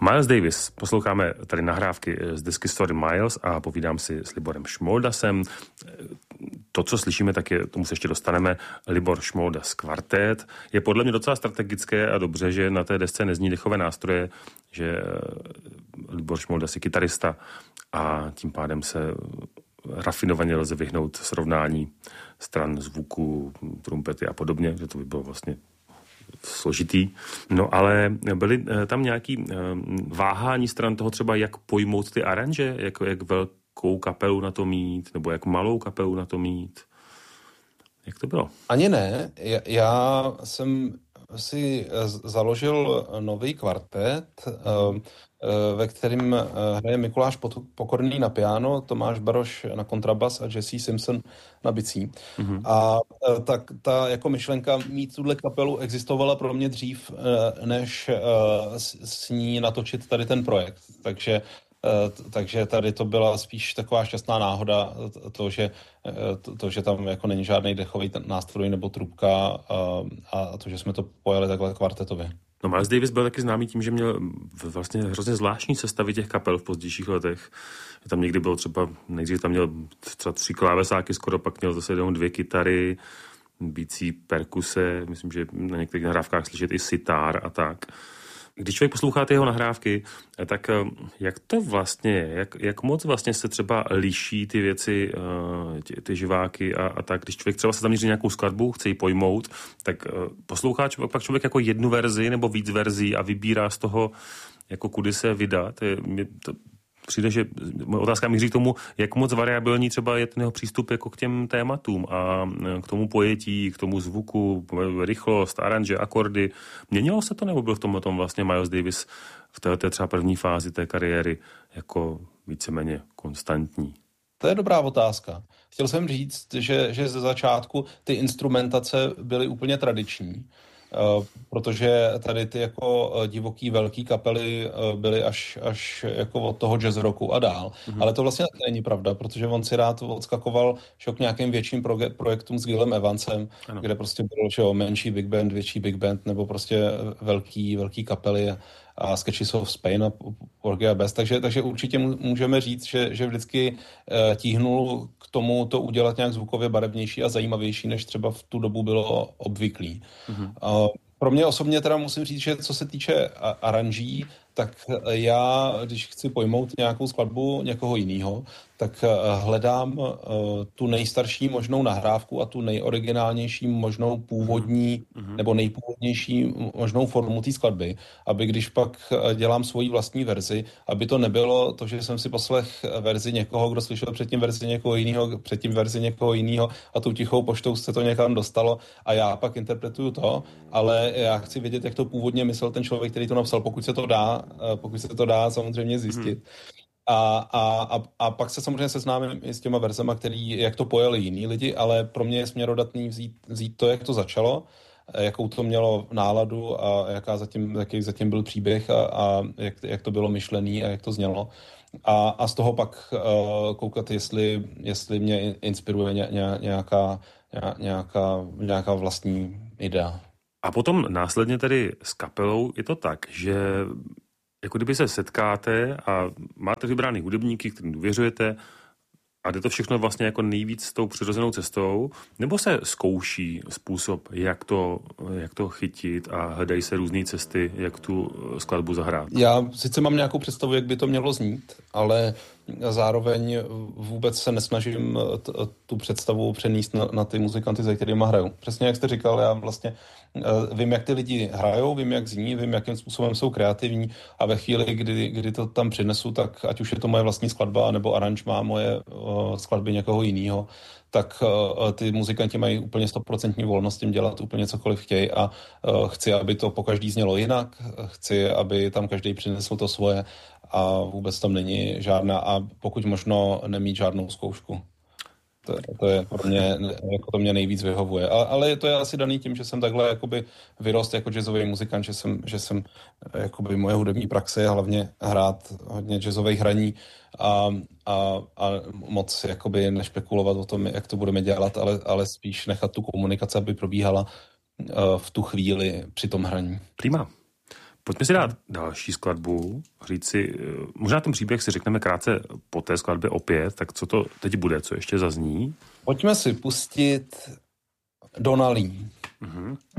Miles Davis. Posloucháme tady nahrávky z desky Story Miles a povídám si s Liborem Šmoldasem. To, co slyšíme, tak je, tomu se ještě dostaneme, Libor Šmoldas kvartet. Je podle mě docela strategické a dobře, že na té desce nezní dechové nástroje, že Libor Šmoldas je kytarista a tím pádem se rafinovaně lze vyhnout srovnání stran zvuku, trumpety a podobně, že to by bylo vlastně složitý. No ale byly tam nějaký váhání stran toho třeba, jak pojmout ty aranže, jak velkou kapelu na to mít, nebo jak malou kapelu na to mít. Jak to bylo? Ani ne. Já jsem si založil nový kvartet, ve kterém hraje Mikuláš Pokorný na piano, Tomáš Baroš na kontrabas a Jesse Simpson na bicí. Mm-hmm. A tak ta jako myšlenka mít tuhle kapelu existovala pro mě dřív, než s ní natočit tady ten projekt. Takže tady to byla spíš taková šťastná náhoda, to, že tam jako není žádný dechový nástroj nebo trubka a to, že jsme to pojali takhle kvartetově. No Miles Davis byl taky známý tím, že měl vlastně hrozně zvláštní sestavy těch kapel v pozdějších letech. Tam někdy bylo třeba, nejdřív tam měl třeba 3 klávesáky, skoro pak měl zase jenom 2 kytary, bicí, perkuse, myslím, že na některých nahrávkách slyšet i sitar a tak. Když člověk poslouchá ty jeho nahrávky, tak jak to vlastně je? Jak moc vlastně se třeba liší ty věci, ty živáky a tak? Když člověk třeba se zaměří nějakou skladbu, chce ji pojmout, tak poslouchá pak člověk jako jednu verzi nebo víc verzí a vybírá z toho, jako kudy se vydat. Přijde, že moje otázka míří k tomu, jak moc variabilní třeba je ten jeho přístup jako k těm tématům a k tomu pojetí, k tomu zvuku, rychlost, aranže, akordy. Měnilo se to, nebo byl v tomhle tom vlastně Miles Davis v té třeba první fázi té kariéry jako víceméně konstantní? To je dobrá otázka. Chtěl jsem říct, že ze začátku ty instrumentace byly úplně tradiční. Protože tady ty jako divoký velký kapely byly až jako od toho jazz rocku a dál. Mm-hmm. Ale to vlastně není pravda, protože on si rád odskakoval k nějakým větším projektům s Gilem Evansem, ano. Kde prostě bylo menší big band, větší big band, nebo prostě velký kapely a Sketches of Spain a Porgy a Bess. Takže určitě můžeme říct, že vždycky tíhnul k tomu to udělat nějak zvukově barevnější a zajímavější, než třeba v tu dobu bylo obvyklý. Mm-hmm. Pro mě osobně teda musím říct, že co se týče aranží, tak já, když chci pojmout nějakou skladbu někoho jiného, tak hledám tu nejstarší možnou nahrávku a tu nejoriginálnější možnou původní nebo nejpůvodnější možnou formu té skladby, aby když pak dělám svoji vlastní verzi, aby to nebylo to, že jsem si poslech verzi někoho, kdo slyšel předtím verzi někoho jiného, předtím verzi někoho jiného a tou tichou poštou se to někam dostalo a já pak interpretuju to, ale já chci vědět, jak to původně myslel ten člověk, který to napsal, pokud se to dá samozřejmě zjistit. A pak se samozřejmě seznámím i s těma verzema, jak to pojali jiní lidi, ale pro mě je směrodatný vzít to, jak to začalo, jakou to mělo náladu a jaký zatím byl příběh a jak to bylo myšlený a jak to znělo. A z toho pak koukat, jestli mě inspiruje nějaká vlastní idea. A potom následně tedy s kapelou je to tak, že jako kdyby se setkáte a máte vybraný hudebníky, kterým důvěřujete a jde to všechno vlastně jako nejvíc s tou přirozenou cestou, nebo se zkouší způsob, jak to chytit a hledají se různé cesty, jak tu skladbu zahrát? Já sice mám nějakou představu, jak by to mělo znít, ale zároveň vůbec se nesnažím tu představu přenést na ty muzikanty, se kterými hraju. Přesně jak jste říkal, já vlastně vím, jak ty lidi hrajou, vím, jak zní, vím, jakým způsobem jsou kreativní a ve chvíli, kdy to tam přinesu, tak ať už je to moje vlastní skladba nebo aranžma moje skladby někoho jiného, tak ty muzikanti mají úplně 100% volnost tím dělat úplně cokoliv chtějí a chci, aby to po každý znělo jinak, chci, aby tam každý přinesl to svoje a vůbec tam není žádná a pokud možno nemít žádnou zkoušku. To je pro mě, jako to mě nejvíc vyhovuje. Ale to je asi daný tím, že jsem takhle jakoby vyrost jako jazzový muzikant, že jsem jakoby moje hudební praxe je hlavně hrát hodně jazzových hraní a moc jakoby nešpekulovat o tom, jak to budeme dělat, ale spíš nechat tu komunikaci, aby probíhala v tu chvíli při tom hraní. Prima. Pojďme si dát další skladbu, říct si, možná ten příběh si řekneme krátce po té skladbě opět, tak co to teď bude, co ještě zazní? Pojďme si pustit Donna Lee.